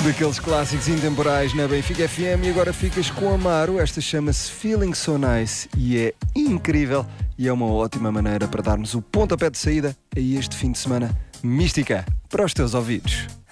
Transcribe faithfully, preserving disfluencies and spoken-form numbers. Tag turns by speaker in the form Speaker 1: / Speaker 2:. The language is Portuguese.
Speaker 1: Daqueles clássicos intemporais na Benfica F M e agora ficas com Amaro. Esta chama-se Feeling So Nice e é incrível e é uma ótima maneira para darmos o pontapé de saída a este fim de semana mística para os teus ouvidos.